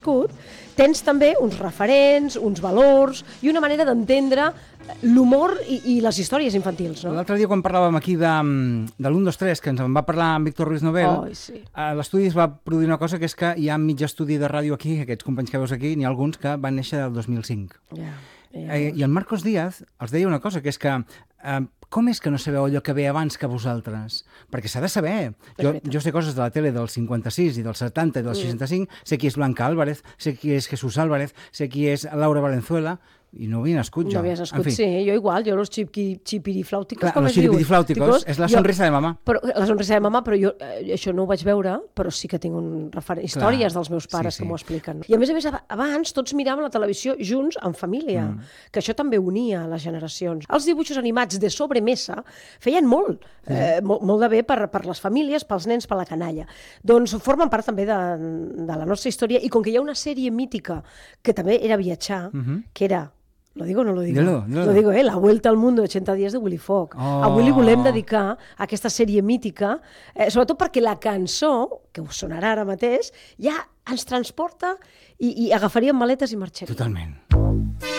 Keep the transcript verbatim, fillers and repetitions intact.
tens també uns referents, uns valors i una manera d'entendre l'humor i, i les històries infantils. No? L'altre dia, quan parlàvem aquí de, de l'u, dos, tres, que ens en va parlar en Víctor Ruiz Novel, oh, sí. l'estudi es va produir una cosa que és que hi ha mig estudi de ràdio aquí, aquests companys que veus aquí, n'hi ha alguns que van néixer del dos mil cinc. Yeah, yeah. Eh, I el Marcos Díaz els deia una cosa, que és que eh, com és que no sabeu allò que ve abans que vosaltres? Perquè s'ha de saber. Jo, jo sé coses de la tele del cinquanta-sis i del setanta i del seixanta-cinc, sé qui és Blanca Álvarez, sé qui és Jesús Álvarez, sé qui és Laura Valenzuela, i no havia nascut jo. No havies nascut, en fi. Sí, jo igual, jo los chipiriflàuticos, Clar, com los es diuen. chipiriflàuticos és la sonrisa jo, de mamà. Però, la sonrisa de mamà, però jo eh, això no ho vaig veure, però sí que tinc un referent, històries Clar, dels meus pares sí, sí. que m'ho expliquen. I a més a més, abans tots miràvem la televisió junts, en família, mm. que això també unia les generacions. Els dibuixos animats de sobremesa feien molt, sí. eh, molt, molt de bé per, per les famílies, pels nens, per la canalla. Doncs formen part també de, de la nostra història, i com que hi ha una sèrie mítica que també era viatjar, mm-hmm. que era... ¿Lo digo o no lo digo? Dilo, dilo. Lo digo, eh? La Vuelta al Mundo, ochenta dies de Willy Fogg. Oh. A Willy volem dedicar a aquesta sèrie mítica, eh, sobretot perquè la cançó, que us sonarà ara mateix, ja ens transporta i, i agafaríem maletes i marxaríem. Totalment.